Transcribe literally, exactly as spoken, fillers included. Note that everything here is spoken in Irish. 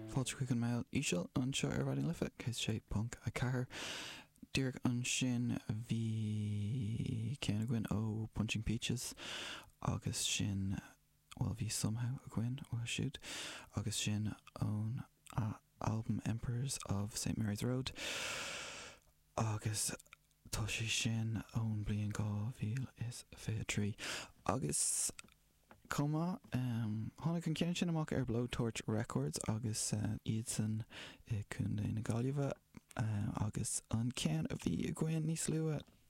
Fáilte chuig an mail íseal an seo ar bhading lifa, cés sé punk a cahar. Dúirg an sin bhí céan a gcuin ó Punching Peaches, agus sin, well, bhí somehow a gcuin ó siúd, agus sin ón uh, album Emperors of Saint Mary's Road, agus tá sé sin ón blion gá bhíl is fé trí. Agus Coma, um, tháinig an ceann sin amach ar Blowtorch Records agus uh, iad san i chun na Gaillimhe, uh, agus an ceann a bhí a gcuin níos lua